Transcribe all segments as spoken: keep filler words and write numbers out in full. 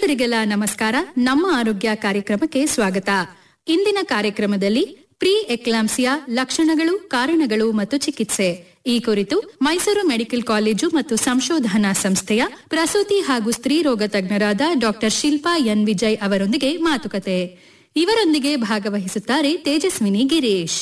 ಕೇಳುಗರಿಗೆಲ್ಲ ನಮಸ್ಕಾರ. ನಮ್ಮ ಆರೋಗ್ಯ ಕಾರ್ಯಕ್ರಮಕ್ಕೆ ಸ್ವಾಗತ. ಇಂದಿನ ಕಾರ್ಯಕ್ರಮದಲ್ಲಿ ಪ್ರೀ ಎಕ್ಲಾಂಪ್ಸಿಯಾ ಲಕ್ಷಣಗಳು, ಕಾರಣಗಳು ಮತ್ತು ಚಿಕಿತ್ಸೆ ಈ ಕುರಿತು ಮೈಸೂರು ಮೆಡಿಕಲ್ ಕಾಲೇಜು ಮತ್ತು ಸಂಶೋಧನಾ ಸಂಸ್ಥೆಯ ಪ್ರಸೂತಿ ಹಾಗೂ ಸ್ತ್ರೀ ರೋಗ ತಜ್ಞರಾದ ಡಾಕ್ಟರ್ ಶಿಲ್ಪಾ ಎನ್ ವಿಜಯ್ ಅವರೊಂದಿಗೆ ಮಾತುಕತೆ. ಇವರೊಂದಿಗೆ ಭಾಗವಹಿಸುತ್ತಾರೆ ತೇಜಸ್ವಿನಿ ಗಿರೀಶ್.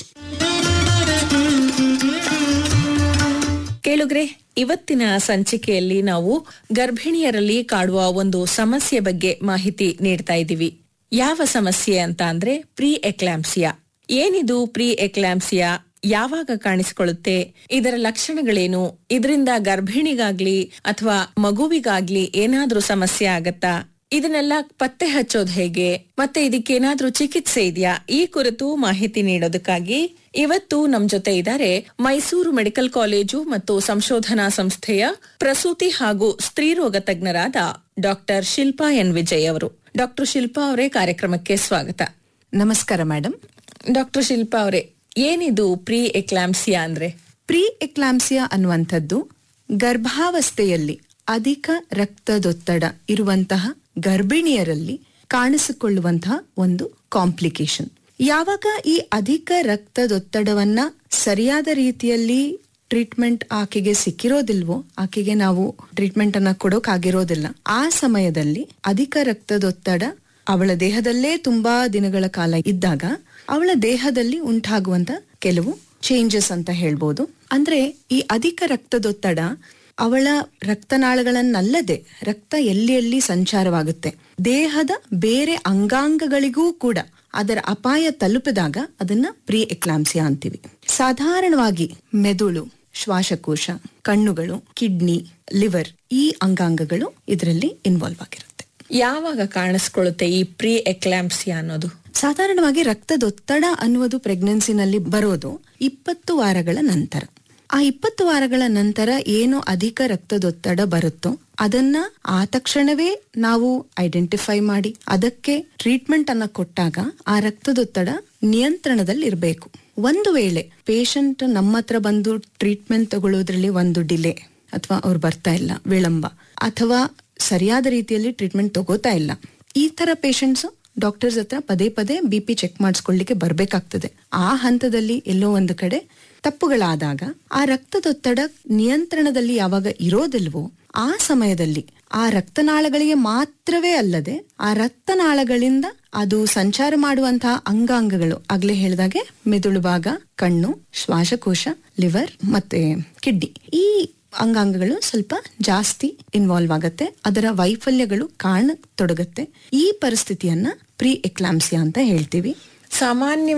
ಕೇಳುಗ್ರೆ, ಇವತ್ತಿನ ಸಂಚಿಕೆಯಲ್ಲಿ ನಾವು ಗರ್ಭಿಣಿಯರಲ್ಲಿ ಕಾಡುವ ಒಂದು ಸಮಸ್ಯೆ ಬಗ್ಗೆ ಮಾಹಿತಿ ನೀಡ್ತಾ ಇದ್ದೀವಿ. ಯಾವ ಸಮಸ್ಯೆ ಅಂತ ಅಂದ್ರೆ ಪ್ರೀ ಎಕ್ಲಾಂಪ್ಸಿಯಾ. ಏನಿದು ಪ್ರೀ ಎಕ್ಲಾಂಪ್ಸಿಯಾ? ಯಾವಾಗ ಕಾಣಿಸಿಕೊಳ್ಳುತ್ತೆ? ಇದರ ಲಕ್ಷಣಗಳೇನು? ಇದರಿಂದ ಗರ್ಭಿಣಿಗಾಗ್ಲಿ ಅಥವಾ ಮಗುವಿಗಾಗ್ಲಿ ಏನಾದ್ರೂ ಸಮಸ್ಯೆ ಆಗತ್ತಾ? ಇದನ್ನೆಲ್ಲ ಪತ್ತೆ ಹಚ್ಚೋದು ಹೇಗೆ? ಮತ್ತೆ ಇದಕ್ಕೇನಾದ್ರೂ ಚಿಕಿತ್ಸೆ ಇದೆಯಾ? ಈ ಕುರಿತು ಮಾಹಿತಿ ನೀಡೋದಕ್ಕಾಗಿ ಇವತ್ತು ನಮ್ ಜೊತೆ ಇದ್ದಾರೆ ಮೈಸೂರು ಮೆಡಿಕಲ್ ಕಾಲೇಜು ಮತ್ತು ಸಂಶೋಧನಾ ಸಂಸ್ಥೆಯ ಪ್ರಸೂತಿ ಹಾಗೂ ಸ್ತ್ರೀರೋಗ ತಜ್ಞರಾದ ಡಾಕ್ಟರ್ ಶಿಲ್ಪಾ ಎನ್ ವಿಜಯ್ ಅವರು. ಡಾಕ್ಟರ್ ಶಿಲ್ಪಾ ಅವರೇ, ಕಾರ್ಯಕ್ರಮಕ್ಕೆ ಸ್ವಾಗತ. ನಮಸ್ಕಾರ ಮೇಡಮ್. ಡಾಕ್ಟರ್ ಶಿಲ್ಪಾ ಅವರೇ, ಏನಿದು ಪ್ರೀ ಎಕ್ಲಾಂಪ್ಸಿಯಾ ಅಂದ್ರೆ? ಪ್ರೀ ಎಕ್ಲಾಂಪ್ಸಿಯಾ ಅನ್ನುವಂಥದ್ದು ಗರ್ಭಾವಸ್ಥೆಯಲ್ಲಿ ಅಧಿಕ ರಕ್ತದೊತ್ತಡ ಇರುವಂತಹ ಗರ್ಭಿಣಿಯರಲ್ಲಿ ಕಾಣಿಸಿಕೊಳ್ಳುವಂತಹ ಒಂದು ಕಾಂಪ್ಲಿಕೇಶನ್. ಯಾವಾಗ ಈ ಅಧಿಕ ರಕ್ತದೊತ್ತಡವನ್ನ ಸರಿಯಾದ ರೀತಿಯಲ್ಲಿ ಟ್ರೀಟ್ಮೆಂಟ್ ಆಕೆಗೆ ಸಿಕ್ಕಿರೋದಿಲ್ವೋ, ಆಕೆಗೆ ನಾವು ಟ್ರೀಟ್ಮೆಂಟ್ ಅನ್ನ ಕೊಡೋಕಾಗಿರೋದಿಲ್ಲ, ಆ ಸಮಯದಲ್ಲಿ ಅಧಿಕ ರಕ್ತದೊತ್ತಡ ಅವಳ ದೇಹದಲ್ಲೇ ತುಂಬಾ ದಿನಗಳ ಕಾಲ ಇದ್ದಾಗ ಅವಳ ದೇಹದಲ್ಲಿ ಉಂಟಾಗುವಂತ ಕೆಲವು ಚೇಂಜಸ್ ಅಂತ ಹೇಳ್ಬೋದು. ಅಂದ್ರೆ ಈ ಅಧಿಕ ರಕ್ತದೊತ್ತಡ ಅವಳ ರಕ್ತನಾಳಗಳನ್ನಲ್ಲದೆ ರಕ್ತ ಎಲ್ಲಿ ಎಲ್ಲಿ ಸಂಚಾರವಾಗುತ್ತೆ, ದೇಹದ ಬೇರೆ ಅಂಗಾಂಗಗಳಿಗೂ ಕೂಡ ಅದರ ಅಪಾಯ ತಲುಪಿದಾಗ ಅದನ್ನ ಪ್ರೀ ಎಕ್ಲಾಂಪ್ಸಿಯಾ ಅಂತೀವಿ. ಸಾಧಾರಣವಾಗಿ ಮೆದುಳು, ಶ್ವಾಸಕೋಶ, ಕಣ್ಣುಗಳು, ಕಿಡ್ನಿ, ಲಿವರ್ ಈ ಅಂಗಾಂಗಗಳು ಇದರಲ್ಲಿ ಇನ್ವಾಲ್ವ್ ಆಗಿರುತ್ತೆ. ಯಾವಾಗ ಕಾಣಿಸ್ಕೊಳ್ಳುತ್ತೆ ಈ ಪ್ರೀ ಎಕ್ಲಾಂಪ್ಸಿಯಾ ಅನ್ನೋದು? ಸಾಧಾರಣವಾಗಿ ರಕ್ತದೊತ್ತಡ ಅನ್ನುವುದು ಪ್ರೆಗ್ನೆನ್ಸಿನಲ್ಲಿ ಬರೋದು ಇಪ್ಪತ್ತು ವಾರಗಳ ನಂತರ. ಆ ಇಪ್ಪತ್ತು ವಾರಗಳ ನಂತರ ಏನು ಅಧಿಕ ರಕ್ತದೊತ್ತಡ ಬರುತ್ತೋ ಅದನ್ನ ಆ ತಕ್ಷಣವೇ ನಾವು ಐಡೆಂಟಿಫೈ ಮಾಡಿ ಅದಕ್ಕೆ ಟ್ರೀಟ್ಮೆಂಟ್ ಅನ್ನ ಕೊಟ್ಟಾಗ ಆ ರಕ್ತದೊತ್ತಡ ನಿಯಂತ್ರಣದಲ್ಲಿ ಇರಬೇಕು. ಒಂದು ವೇಳೆ ಪೇಷಂಟ್ ನಮ್ಮ ಹತ್ರ ಬಂದು ಟ್ರೀಟ್ಮೆಂಟ್ ತಗೊಳ್ಳೋದ್ರಲ್ಲಿ ಒಂದು ಡಿಲೇ ಅಥವಾ ಅವ್ರು ಬರ್ತಾ ಇಲ್ಲ, ವಿಳಂಬ, ಅಥವಾ ಸರಿಯಾದ ರೀತಿಯಲ್ಲಿ ಟ್ರೀಟ್ಮೆಂಟ್ ತಗೋತಾ ಇಲ್ಲ, ಈ ತರ ಪೇಷಂಟ್ಸ್ ಡಾಕ್ಟರ್ಸ್ ಹತ್ರ ಪದೇ ಪದೇ ಬಿ ಪಿ ಚೆಕ್ ಮಾಡಿಸ್ಕೊಳ್ಳಿಕ್ಕೆ ಬರ್ಬೇಕಾಗ್ತದೆ. ಆ ಹಂತದಲ್ಲಿ ಎಲ್ಲೋ ಒಂದು ಕಡೆ ತಪ್ಪುಗಳಾದಾಗ ಆ ರಕ್ತದೊತ್ತಡ ನಿಯಂತ್ರಣದಲ್ಲಿ ಯಾವಾಗ ಇರೋದಿಲ್ವೋ ಆ ಸಮಯದಲ್ಲಿ ಆ ರಕ್ತನಾಳಗಳಿಗೆ ಮಾತ್ರವೇ ಅಲ್ಲದೆ ಆ ರಕ್ತನಾಳಗಳಿಂದ ಅದು ಸಂಚಾರ ಮಾಡುವಂತಹ ಅಂಗಾಂಗಗಳು, ಆಗ್ಲೇ ಹೇಳಿದಾಗೆ ಮೆದುಳು ಭಾಗ, ಕಣ್ಣು, ಶ್ವಾಸಕೋಶ, ಲಿವರ್ ಮತ್ತೆ ಕಿಡ್ನಿ, ಈ ಅಂಗಾಂಗಗಳು ಸ್ವಲ್ಪ ಜಾಸ್ತಿ ಇನ್ವಾಲ್ವ್ ಆಗತ್ತೆ, ಅದರ ವೈಫಲ್ಯಗಳು ಕಾಣತೊಡಗತ್ತೆ. ಈ ಪರಿಸ್ಥಿತಿಯನ್ನ ಪ್ರೀ ಎಕ್ಲಾಂಪ್ಸಿಯಾ ಅಂತ ಹೇಳ್ತೀವಿ. ಸಾಮಾನ್ಯ